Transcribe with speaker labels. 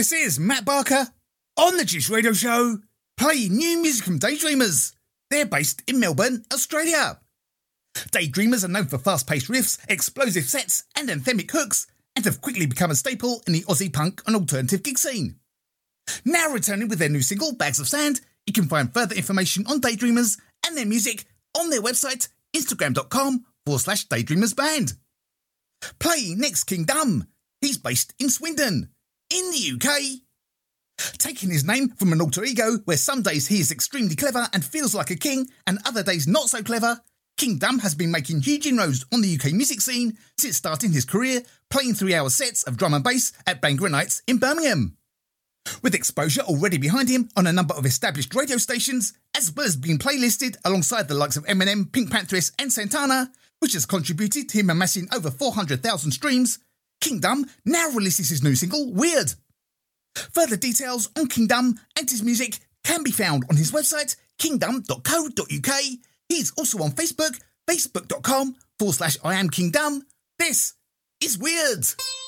Speaker 1: This is Matt Barker on the Juice Radio Show, playing new music from Daydreamers. They're based in Melbourne, Australia. Daydreamers are known for fast-paced riffs, explosive sets and anthemic hooks, and have quickly become a staple in the Aussie punk and alternative gig scene. Now returning with their new single, Bags of Sand, you can find further information on Daydreamers and their music on their website, instagram.com/daydreamersband. Playing next, Kingdom. He's based in Swindon, in the UK. Taking his name from an alter ego where some days he is extremely clever and feels like a king, and other days not so clever, Kingdom has been making huge inroads on the UK music scene since starting his career playing 3-hour sets of drum and bass at Bangor Nights in Birmingham. With exposure already behind him on a number of established radio stations, as well as being playlisted alongside the likes of Eminem, Pink Panthers and Santana, which has contributed to him amassing over 400,000 streams, Kingdom now releases his new single, Weird. Further details on Kingdom and his music can be found on his website, kingdom.co.uk. He's also on Facebook, facebook.com/IamKingdom. This is Weird.